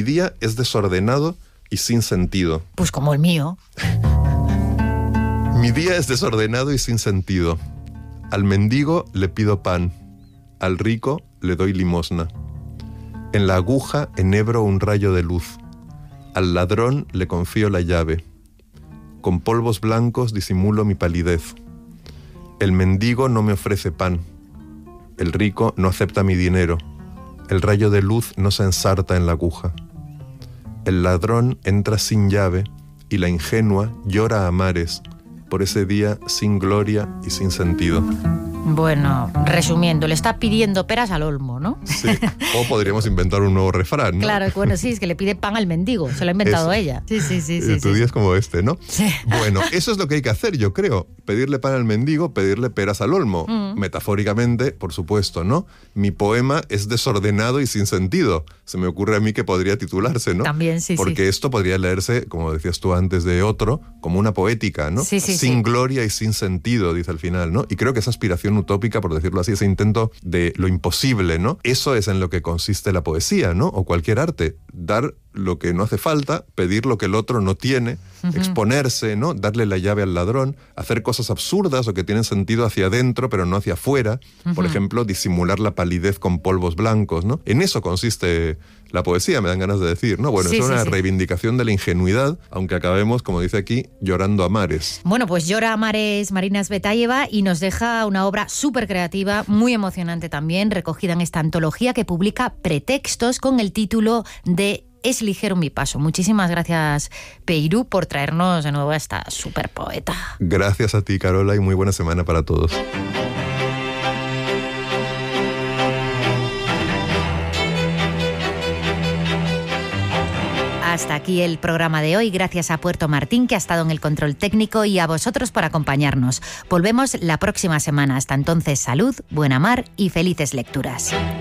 Mi día es desordenado y sin sentido. Pues como el mío. Mi día es desordenado y sin sentido. Al mendigo le pido pan, al rico le doy limosna. En la aguja enhebro un rayo de luz. Al ladrón le confío la llave. Con polvos blancos disimulo mi palidez. El mendigo no me ofrece pan. El rico no acepta mi dinero. El rayo de luz no se ensarta en la aguja. El ladrón entra sin llave y la ingenua llora a mares por ese día sin gloria y sin sentido. Bueno, resumiendo, le está pidiendo peras al olmo, ¿no? Sí, o podríamos inventar un nuevo refrán, ¿no? Claro, bueno, sí, es que le pide pan al mendigo, se lo ha inventado ella. Sí. Tu día es como este, ¿no? Sí. Bueno, eso es lo que hay que hacer, yo creo. Pedirle pan al mendigo, pedirle peras al olmo. Metafóricamente, por supuesto, ¿no? Mi poema es desordenado y sin sentido. Se me ocurre a mí que podría titularse, ¿no? También, sí. Porque esto podría leerse, como decías tú antes de otro, como una poética, ¿no? Sí. Sin gloria y sin sentido, dice al final, ¿no? Y creo que esa aspiración utópica, por decirlo así, ese intento de lo imposible, ¿no? Eso es en lo que consiste la poesía, ¿no? O cualquier arte. Dar lo que no hace falta, pedir lo que el otro no tiene, exponerse, ¿no? Darle la llave al ladrón, hacer cosas absurdas o que tienen sentido hacia adentro pero no hacia afuera. Por ejemplo, disimular la palidez con polvos blancos, ¿no? En eso consiste la poesía, me dan ganas de decir, ¿no? Bueno, es una reivindicación de la ingenuidad, aunque acabemos, como dice aquí, llorando a mares. Bueno, pues llora a mares Marina Tsvetaeva y nos deja una obra súper creativa, muy emocionante también, recogida en esta antología que publica Pretextos con el título de Es ligero mi paso. Muchísimas gracias, Peirú, por traernos de nuevo a esta súper poeta. Gracias a ti, Carola, y muy buena semana para todos. Hasta aquí el programa de hoy. Gracias a Puerto Martín, que ha estado en el control técnico, y a vosotros por acompañarnos. Volvemos la próxima semana. Hasta entonces, salud, buena mar y felices lecturas.